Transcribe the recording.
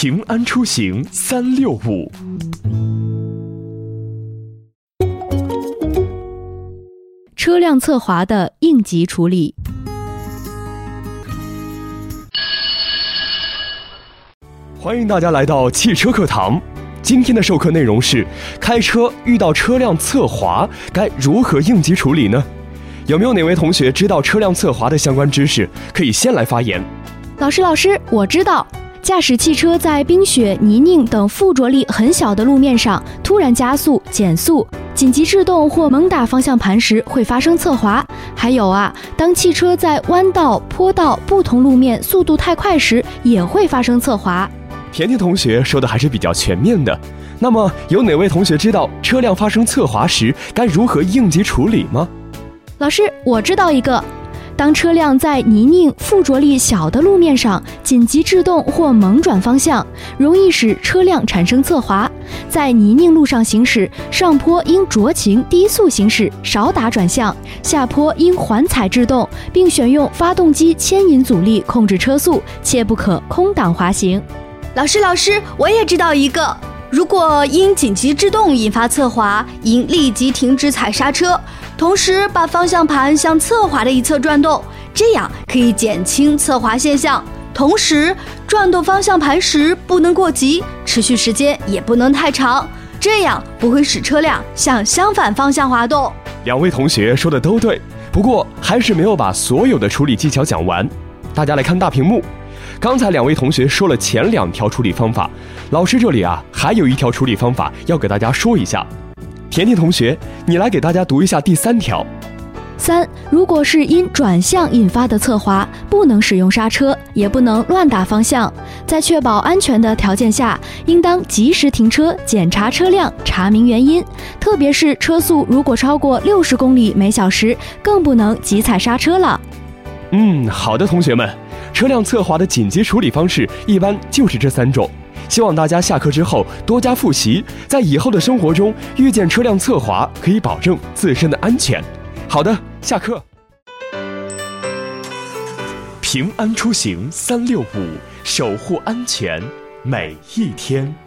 平安出行365。 车辆侧滑的应急处理。 欢迎大家来到汽车课堂。今天的授课内容是：开车遇到车辆侧滑，该如何应急处理呢？有没有哪位同学知道车辆侧滑的相关知识？可以先来发言。 老师，我知道。驾驶汽车在冰雪、泥泞等附着力很小的路面上突然加速、减速、紧急制动或猛打方向盘时会发生侧滑。还有当汽车在弯道、坡道不同路面速度太快时也会发生侧滑。 甜甜同学说的还是比较全面的。那么有哪位同学知道车辆发生侧滑时该如何应急处理吗？ 老师，我知道一个。当车辆在泥泞、附着力小的路面上紧急制动或猛转方向，容易使车辆产生侧滑。在泥泞路上行驶，上坡应酌情低速行驶，少打转向；下坡应缓踩制动，并选用发动机牵引阻力控制车速，切不可空挡滑行。 老师，我也知道一个。如果因紧急制动引发侧滑，应立即停止踩刹车，同时把方向盘向侧滑的一侧转动，这样可以减轻侧滑现象。同时，转动方向盘时不能过急，持续时间也不能太长，这样不会使车辆向相反方向滑动。 两位同学说的都对，不过还是没有把所有的处理技巧讲完。大家来看大屏幕。刚才两位同学说了前2条处理方法，老师这里还有1条处理方法要给大家说一下。甜甜同学，你来给大家读一下第3条。 3. 如果是因转向引发的侧滑，不能使用刹车，也不能乱打方向。在确保安全的条件下，应当及时停车，检查车辆，查明原因。特别是车速如果超过60公里每小时，更不能急踩刹车了。 好的，同学们。车辆侧滑的紧急处理方式一般就是这3种，希望大家下课之后多加复习，在以后的生活中遇见车辆侧滑可以保证自身的安全。好的，下课。平安出行365，守护安全每一天。